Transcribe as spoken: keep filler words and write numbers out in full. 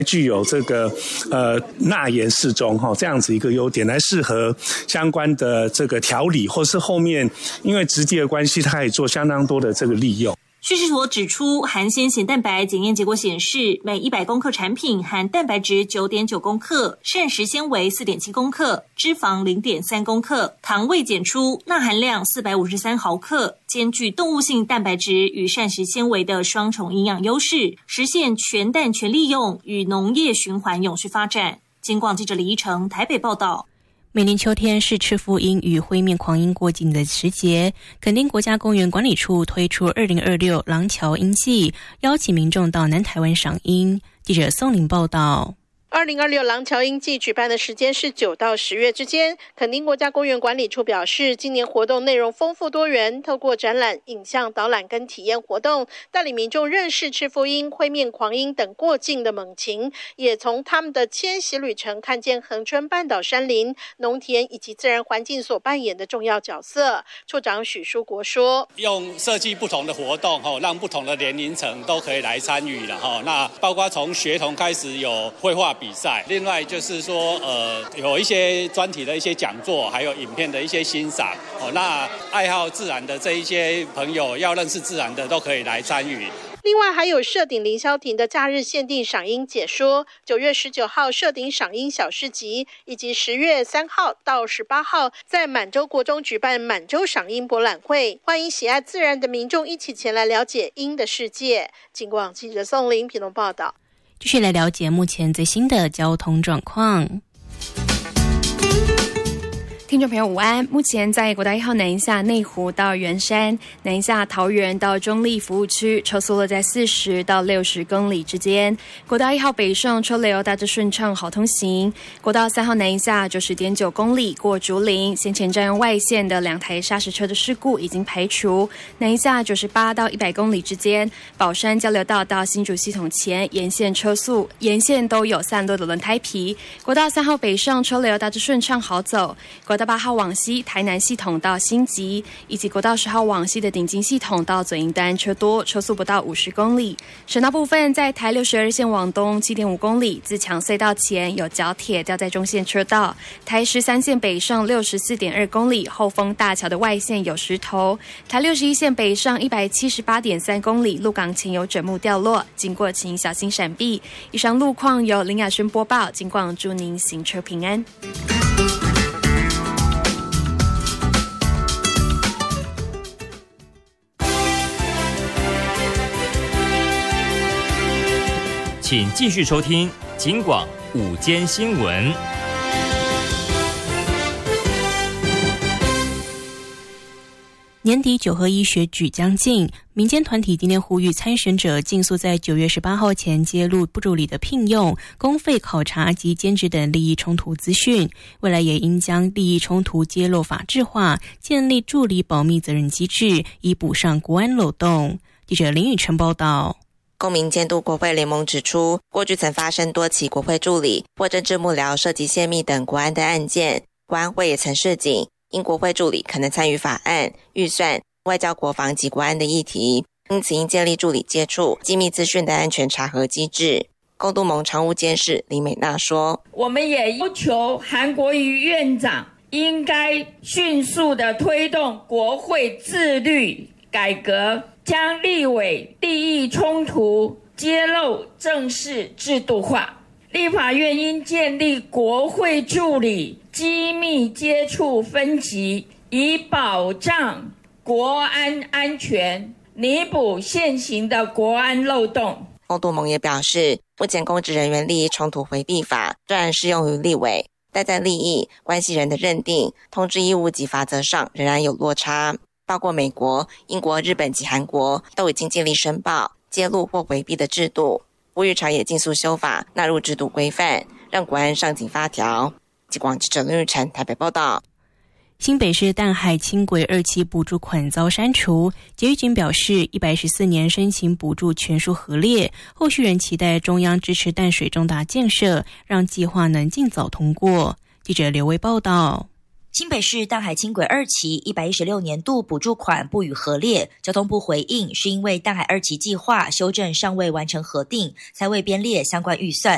具有这个呃钠盐适中哈、哦、这样子一个优点，来适合相关的这个调理，或是后面因为质地的关系，它可以做相当多的这个利用。 薛世陀指出，含鲜咸蛋白检验结果显示，每一百公克产品含蛋白质 九点九公克，膳食纤维 四点七公克，脂肪 零点三公克，糖未检出，钠含量四百五十三毫克，兼具动物性蛋白质与膳食纤维的双重营养优势，实现全蛋全利用与农业循环永续发展。金广记者李依成台北报道。 每年秋天是赤腹鹰与灰面狂鹰过境的时节，垦丁国家公园管理处推出二零二六廊桥鹰季，邀请民众到南台湾赏鹰。记者宋玲报道。 二零二六廊桥鹰季举办的时间是九到十月之间。垦丁国家公园管理处表示，今年活动内容丰富多元，透过展览、影像导览跟体验活动，带领民众认识赤腹鹰、灰面狂鹰等过境的猛禽，也从他们的迁徙旅程看见恒春半岛山林、农田以及自然环境所扮演的重要角色。处长许书国说， 用设计不同的活动，让不同的年龄层都可以来参与了。那包括从学童开始有绘画比赛，另外就是说，呃，有一些专题的一些讲座，还有影片的一些欣赏。哦，那爱好自然的这一些朋友，要认识自然的，都可以来参与。 另外还有社顶凌霄亭的假日限定赏鹰解说，九月十九号社顶赏鹰小市集，以及十月三号到十八号在满洲国中举办满洲赏鹰博览会，欢迎喜爱自然的民众一起前来了解鹰的世界。金广记者宋玲评论报道。 继续来了解目前最新的交通状况。 听众朋友午安，目前在国道一号南下内湖到圆山，南下桃园到中立服务区，车速落在四十到六十公里之间。国道一号北上车流大致顺畅，好通行。国道三号南下九十点九公里过竹林，先前占用外线的两台砂石车的事故已经排除。南下九十八到一百公里之间，宝山交流道到新竹系统前沿线车速沿线都有散落的轮胎皮。国道三号北上车流大致顺畅好走。国道八号往西台南系统到新集，以及国道十号往西的顶金系统到左营单车多，车速不到五十公里。省道部分，在台六十二线往东七点五公里，自强隧道前有角铁掉在中线车道。台十三线北上六十四点二公里，后丰大桥的外线有石头。台六十一线北上一百七十八点三公里，鹿港前有枕木掉落，经过请小心闪避。以上路况由林雅轩播报，金广祝您行车平安。 请继续收听金广午间新闻。 年底九合一选举将近，民间团体今天呼吁参选者尽速在九月十八号前揭露助理的聘用、公费考察及兼职等利益冲突资讯。未来也应将利益冲突揭露法制化，建立助理保密责任机制，以补上国安漏洞。记者林宇晨报道。 公民监督国会联盟指出，过去曾发生多起国会助理或政治幕僚涉及泄密等国安的案件，国安会也曾示警，因国会助理可能参与法案、预算、外交国防及国安的议题，因此应建立助理接触机密资讯的安全查核机制。共督盟常务监事李美娜说， 我们也要求韩国瑜院长应该迅速的推动国会自律改革，将立委利益冲突揭露正式制度化。立法院应建立国会助理机密接触分级，以保障国安安全，弥补现行的国安漏洞。 共督盟也表示，目前公职人员利益冲突回避法虽然适用于立委，但在利益关系人的认定、通知义务及罚则上仍然有落差。包括美国、英国、日本及韩国都已经建立申报、揭露或回避的制度，呼吁朝野尽速修法，纳入制度规范，让国安上紧发条。记广记者林玉宸台北报道。 新北市淡海轻轨二期补助款遭删除，捷运局表示一百一十四年申请补助全数核列，后续人期待中央支持淡水重大建设，让计划能尽早通过。记者刘维报道。 新北市淡海轻轨二期一百一十六年度补助款不予核列，交通部回应是因为淡海二期计划修正尚未完成核定，才未编列相关预算。